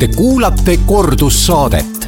Te kuulate kordussaadet.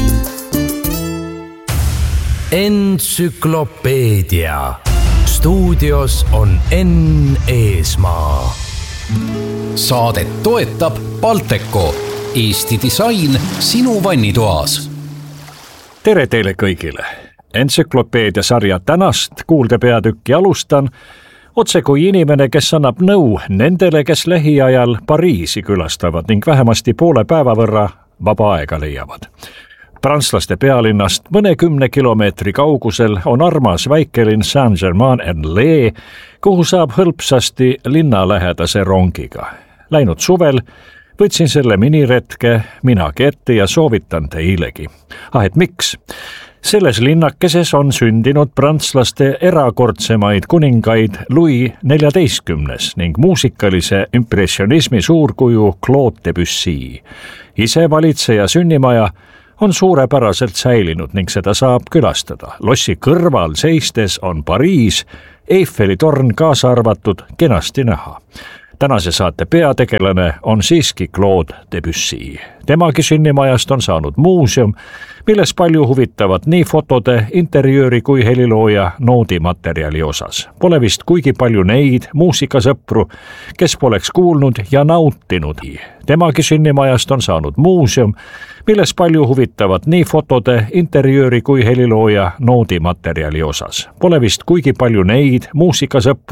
Entsüklopeedia. Stuudios on Enn Eesmaa. Saadet toetab Balteco, Eesti disain sinu vannitoas. Tere teile kõigile. Entsüklopeedia sarja tänast kuuldepeatükki alustan otse kui inimene, kes annab nõu nendele, kes lähiajal Pariisi külastavad ning vähemasti poole päeva võrra vaba aega leiavad. Prantslaste pealinnast mõnekümne kilomeetri kaugusel on armas väikelinn Saint-Germain-en-Laye, kuhu saab hõlpsasti linnalähedase rongiga. Läinud suvel võtsin selle miniretke minagi ette ja soovitan teilegi. Et miks? Selles linnakeses on sündinud prantslaste erakordsemaid kuningaid Louis XIV ning muusikalise impressionismi suurkuju Claude Debussy. Ise valitseja sünnimaja on suurepäraselt säilinud ning seda saab külastada. Lossi kõrval seistes on Pariis, Eiffeli torn kaasa arvatud, kenasti näha. Tänase saate peategelane on siiski Claude Debussy. Temagi sünnimajast on saanud muuseum, milles palju huvitavat nii fotode, interjööri kui helilooja noodimaterjali osas. Pole vist kuigi palju neid muusikasõpru, kes poleks kuulnud ja nautinud. Temagi sünnimajast on saanud muuseum, milles palju huvitavat nii fotode, interjööri kui helilooja noodimaterjali osas. Pole vist kuigi palju neid muusikasõpru,